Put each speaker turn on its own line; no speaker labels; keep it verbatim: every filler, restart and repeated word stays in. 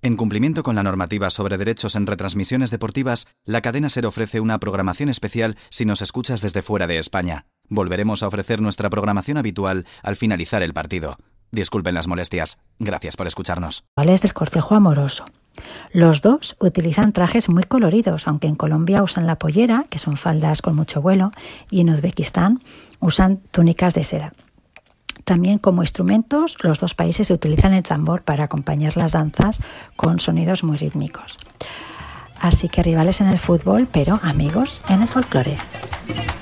En cumplimiento con la normativa sobre derechos en retransmisiones deportivas, la cadena SER ofrece una programación especial si nos escuchas desde fuera de España. Volveremos a ofrecer nuestra programación habitual al finalizar el partido. Disculpen las molestias. Gracias por escucharnos.
Del cortejo amoroso. Los dos utilizan trajes muy coloridos, aunque en Colombia usan la pollera, que son faldas con mucho vuelo, y en Uzbekistán usan túnicas de seda. También como instrumentos, los dos países utilizan el tambor para acompañar las danzas con sonidos muy rítmicos. Así que rivales en el fútbol, pero amigos en el folclore.